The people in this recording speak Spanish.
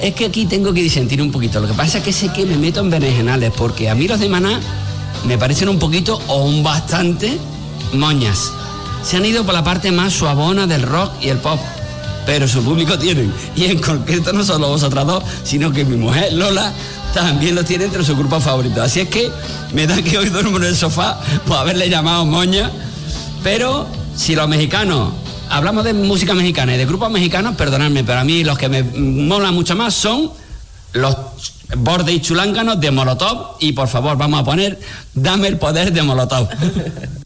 Es que aquí tengo que disentir un poquito. Lo que pasa es que sé que me meto en berenjenales, porque a mí los de Maná me parecen un poquito o un bastante moñas. Se han ido por la parte más suavona del rock y el pop, pero su público tienen. Y en concreto no solo vosotras dos, sino que mi mujer Lola también los tiene entre sus grupos favoritos. Así es que me da que hoy duermo en el sofá por haberle llamado moña. Pero si los mexicanos, hablamos de música mexicana y de grupos mexicanos, perdonadme, pero a mí los que me molan mucho más son los Bordes y Chulánganos de Molotov. Y por favor, vamos a poner Dame el poder de Molotov.